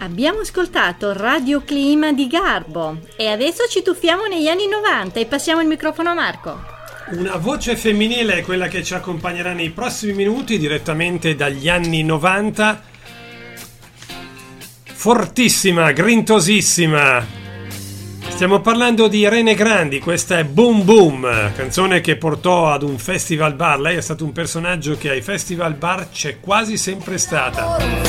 Abbiamo ascoltato Radio Clima di Garbo e adesso ci tuffiamo negli anni 90 e passiamo il microfono a Marco. Una voce femminile è quella che ci accompagnerà nei prossimi minuti direttamente dagli anni 90. Fortissima, grintosissima. Stiamo parlando di Irene Grandi, questa è Boom Boom, canzone che portò ad un festival bar. Lei è stato un personaggio che ai festival bar c'è quasi sempre stata.